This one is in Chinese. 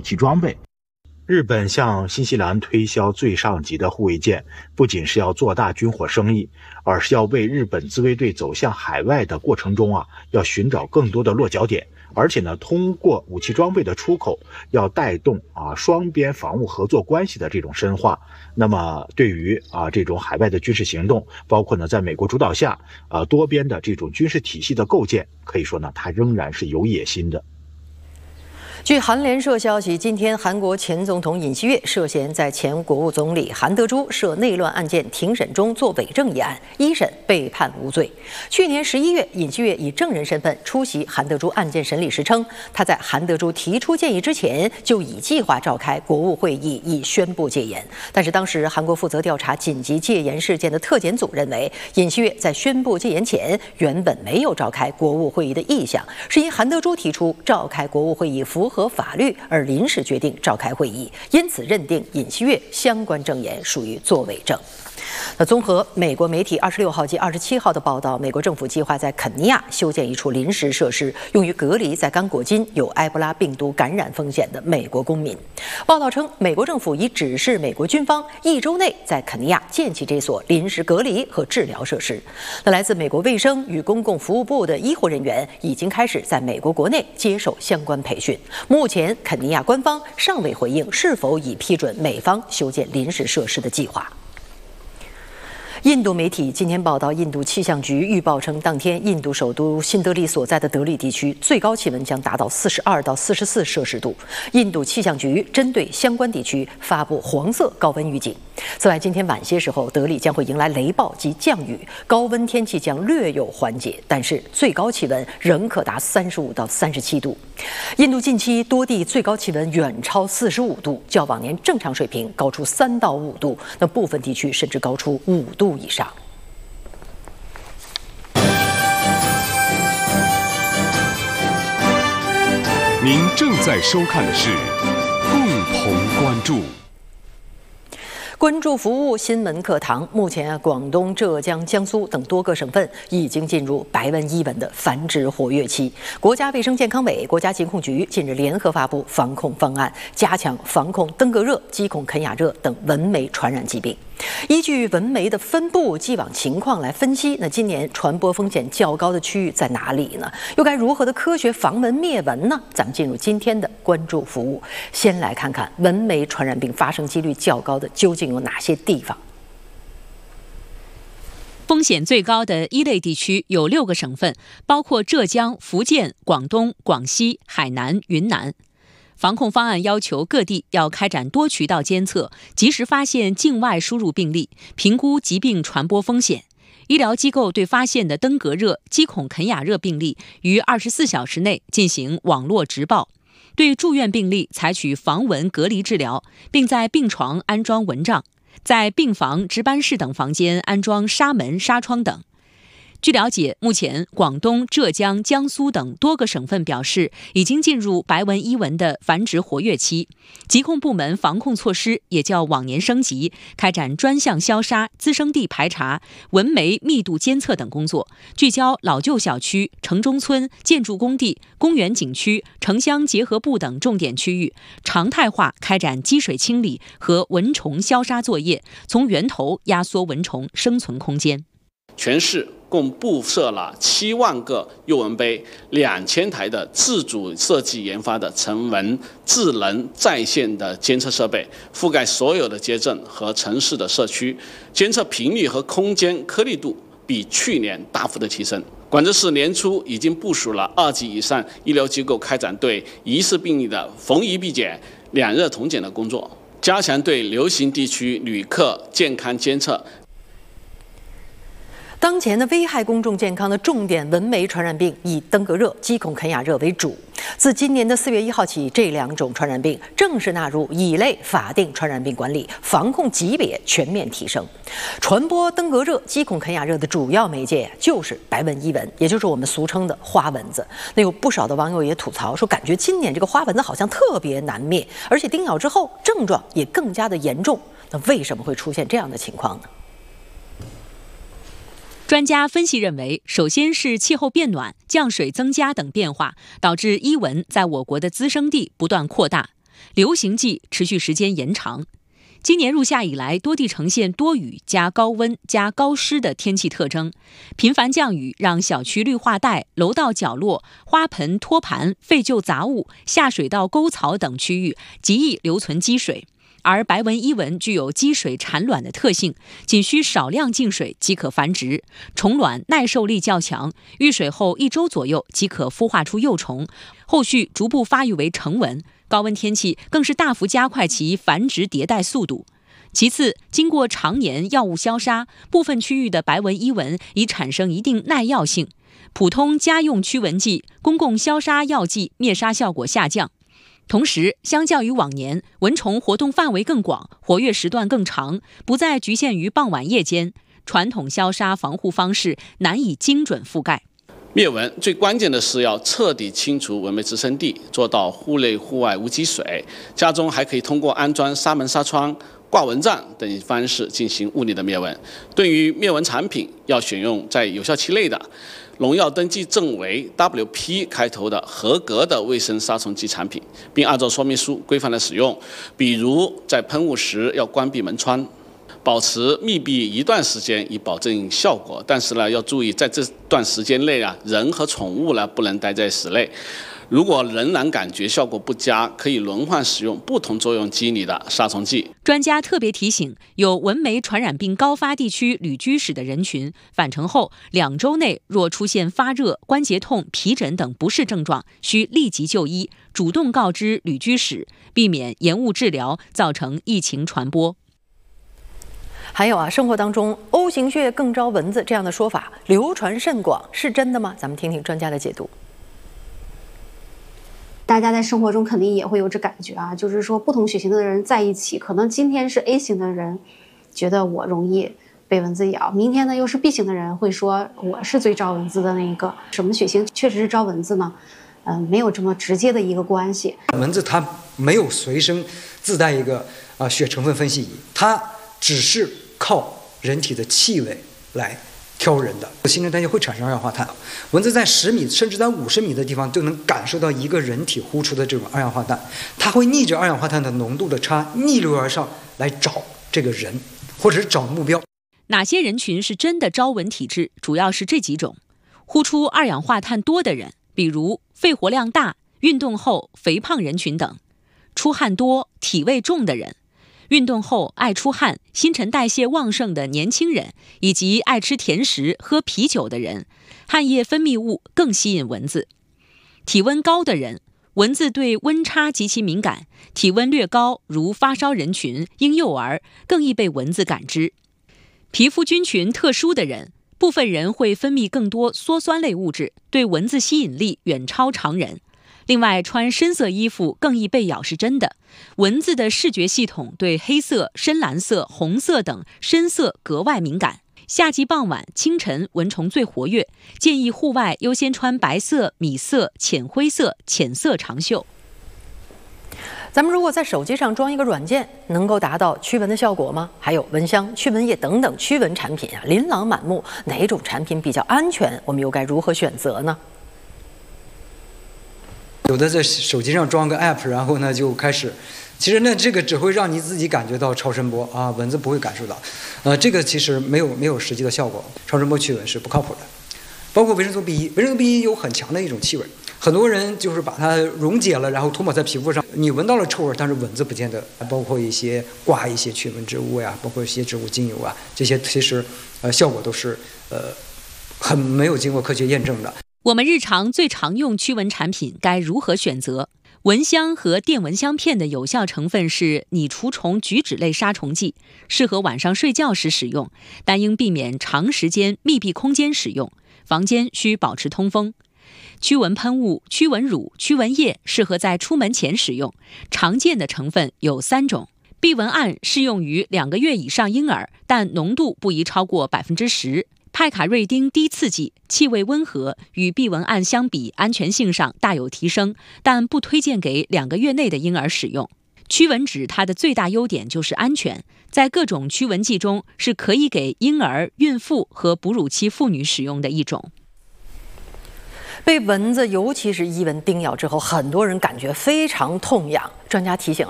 武器装备。日本向新西兰推销最上级的护卫舰，不仅是要做大军火生意，而是要为日本自卫队走向海外的过程中要寻找更多的落脚点，而且呢，通过武器装备的出口，要带动双边防务合作关系的这种深化。那么对于这种海外的军事行动，包括呢在美国主导下多边的这种军事体系的构建，可以说呢它仍然是有野心的。 据韩联社消息，今天韩国前总统尹锡悦涉嫌在前国务总理韩德洙涉内乱案件庭审中作伪证一案，一审被判无罪。去年11月，尹锡悦以证人身份出席韩德洙案件审理时称，他在韩德洙提出建议之前就已计划召开国务会议以宣布戒严。但是当时韩国负责调查紧急戒严事件的特检组认为，尹锡悦在宣布戒严前原本没有召开国务会议的意向，是因韩德洙提出召开国务会议符合法律而临时决定召开会议，因此认定尹锡悦相关证言属于作伪证。综合美国媒体26号及27号的报道，美国政府计划在肯尼亚修建一处临时设施，用于隔离在刚果金有埃博拉病毒感染风险的美国公民。报道称，美国政府已指示美国军方1周内在肯尼亚建起这所临时隔离和治疗设施。来自美国卫生与公共服务部的医护人员已经开始在美国国内接受相关培训。目前，肯尼亚官方尚未回应是否已批准美方修建临时设施的计划。印度媒体今天报道，印度气象局预报称，当天印度首都新德里所在的德里地区最高气温将达到42到44摄氏度。印度气象局针对相关地区发布黄色高温预警。此外，今天晚些时候，德里将会迎来雷暴及降雨，高温天气将略有缓解，但是最高气温仍可达35到37度。印度近期多地最高气温远超45度，较往年正常水平高出3到5度，那部分地区甚至高出5度以上。 您正在收看的是共同关注。 关注服务新闻课堂，目前广东、浙江、江苏等多个省份已经进入白纹伊蚊的繁殖活跃期。国家卫生健康委、国家疾控局近日联合发布防控方案，加强防控登革热、鸡孔肯雅热等蚊媒传染疾病。依据蚊媒的分布、既往情况来分析，那今年传播风险较高的区域在哪里呢？又该如何的科学防蚊灭蚊呢？咱们进入今天的关注服务，先来看看蚊媒传染病发生几率较高的究竟有哪些地方。 风险最高的一类地区有6个省份，包括浙江、福建、广东、广西、海南、云南。防控方案要求各地要开展多渠道监测，及时发现境外输入病例，评估疾病传播风险。医疗机构对发现的登革热、鸡孔肯雅热病例于24小时内进行网络直报，对住院病例采取防蚊隔离治疗，并在病床安装蚊帐，在病房、值班室等房间安装纱门、纱窗等。据了解，目前广东、浙江、江苏等多个省份表示已经进入白纹伊蚊的繁殖活跃期，疾控部门防控措施也较往年升级，开展专项消杀、滋生地排查、蚊媒密度监测等工作，聚焦老旧小区、城中村、建筑工地、公园景区、城乡结合部等重点区域，常态化开展积水清理和蚊虫消杀作业，从源头压缩蚊虫生存空间。 全市共布设了7万个诱蚊杯，2000台的自主设计研发的成蚊智能在线的监测设备，覆盖所有的街镇和城市的社区，监测频率和空间颗粒度比去年大幅的提升。广州市年初已经部署了2级以上医疗机构开展对疑似病例的逢疑必检、2热同检的工作，加强对流行地区旅客健康监测。 当前的危害公众健康的重点蚊媒传染病以登革热、鸡孔肯雅热为主。自今年的4月1号起，这2种传染病正式纳入乙类法定传染病管理，防控级别全面提升。传播登革热、鸡孔肯雅热的主要媒介就是白纹伊蚊，也就是我们俗称的花蚊子。那有不少的网友也吐槽说，感觉今年这个花蚊子好像特别难灭，而且叮咬之后症状也更加的严重。那为什么会出现这样的情况呢？ 专家分析认为，首先是气候变暖、降水增加等变化，导致伊蚊在我国的滋生地不断扩大。 流行季持续时间延长。今年入夏以来，多地呈现多雨加高温加高湿的天气特征，频繁降雨让小区绿化带、楼道角落、花盆、托盘、废旧杂物、下水道沟槽等区域极易留存积水。而白纹伊蚊具有积水产卵的特性，仅需少量进水即可繁殖，虫卵耐受力较强，遇水后1周左右即可孵化出幼虫，后续逐步发育为成蚊。高温天气更是大幅加快其繁殖迭代速度。其次，经过常年药物消杀，部分区域的白纹伊蚊已产生一定耐药性，普通家用驱蚊剂、公共消杀药剂灭杀效果下降。同时，相较于往年，蚊虫活动范围更广，活跃时段更长，不再局限于傍晚夜间，传统消杀防护方式难以精准覆盖。 灭蚊最关键的是要彻底清除蚊媒滋生地，做到户内户外无积水。家中还可以通过安装纱门纱窗、挂蚊帐等方式进行物理的灭蚊。对于灭蚊产品，要选用在有效期内的农药登记证为 WP 开头的合格的卫生杀虫剂产品，并按照说明书规范的使用。比如在喷雾时要关闭门窗，保持密闭一段时间以保证效果。但是呢，要注意在这段时间内人和宠物不能待在室内。如果仍然感觉效果不佳，可以轮换使用不同作用机理的杀虫剂。 专家特别提醒，有蚊媒传染病高发地区旅居史的人群，返程后2周内若出现发热、关节痛、皮疹等不适症状，需立即就医，主动告知旅居史，避免延误治疗，造成疫情传播。 还有生活当中 O 型血更招蚊子这样的说法流传甚广，是真的吗？咱们听听专家的解读。 大家在生活中肯定也会有这感觉就是说不同血型的人在一起，可能今天是 A 型的人觉得我容易被蚊子咬，明天呢又是 B 型的人会说我是最招蚊子的那一个。什么血型确实是招蚊子呢？没有这么直接的一个关系。 蚊子它没有随身自带一个血成分分析仪，它只是靠人体的气味来挑人的。新陈代谢会产生二氧化碳，蚊子在10米甚至在50米的地方就能感受到一个人体呼出的这种二氧化碳，它会逆着二氧化碳的浓度的差逆流而上来找这个人或者是找目标。 哪些人群是真的招蚊体质？主要是这几种：呼出二氧化碳多的人，比如肺活量大、运动后肥胖人群等；出汗多、体味重的人；运动后爱出汗、新陈代谢旺盛的年轻人，以及爱吃甜食、喝啤酒的人，汗液分泌物更吸引蚊子。体温高的人，蚊子对温差极其敏感，体温略高，如发烧人群、婴幼儿，更易被蚊子感知。皮肤菌群特殊的人，部分人会分泌更多羧酸类物质，对蚊子吸引力远超常人。另外，穿深色衣服更易被咬是真的。蚊子的视觉系统对黑色、深蓝色、红色等深色格外敏感。夏季傍晚、清晨蚊虫最活跃，建议户外优先穿白色、米色、浅灰色、浅色长袖。 咱们如果在手机上装一个软件，能够达到驱蚊的效果吗？还有蚊香、驱蚊液等等驱蚊产品琳琅满目，哪种产品比较安全？我们又该如何选择呢？ 有的在手机上装个 app， 然后呢就开始，其实呢这个只会让你自己感觉到超声波蚊子不会感受到，这个其实没有实际的效果，超声波驱蚊是不靠谱的。包括维生素 B1， 维生素 B1 有很强的一种气味，很多人就是把它溶解了，然后涂抹在皮肤上，你闻到了臭味，但是蚊子不见得。包括挂一些驱蚊植物呀，包括一些植物精油这些其实效果都是很没有经过科学验证的。 我们日常最常用驱蚊产品该如何选择？蚊香和电蚊香片的有效成分是拟除虫菊酯类杀虫剂，适合晚上睡觉时使用，但应避免长时间密闭空间使用，房间需保持通风。驱蚊喷雾、驱蚊乳、驱蚊液适合在出门前使用，常见的成分有3种。避蚊胺适用于2个月以上婴儿，但浓度不宜超过 10%。派卡瑞丁低刺激，气味温和，与避蚊胺相比，安全性上大有提升，但不推荐给2个月内的婴儿使用。驱蚊酯它的最大优点就是安全，在各种驱蚊剂中是可以给婴儿、孕妇和哺乳期妇女使用的一种。 被蚊子，尤其是伊蚊叮咬之后，很多人感觉非常痛痒。专家提醒